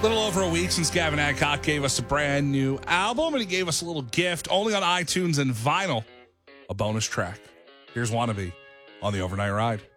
little over a week since Gavin Adcock gave us a brand new album, and he gave us a little gift only on iTunes and vinyl, a bonus track. Here's Wannabe on the Overnight Ride.